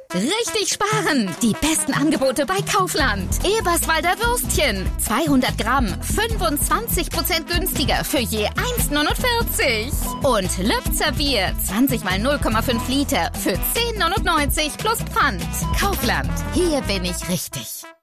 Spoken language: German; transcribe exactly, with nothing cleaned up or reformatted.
Richtig sparen! Die besten Angebote bei Kaufland. Eberswalder Würstchen. zweihundert Gramm, fünfundzwanzig Prozent günstiger für je eins neunundvierzig. Und Lübzer Bier, zwanzig mal null Komma fünf Liter für zehn neunundneunzig plus Pfand. Kaufland. Hier bin ich richtig.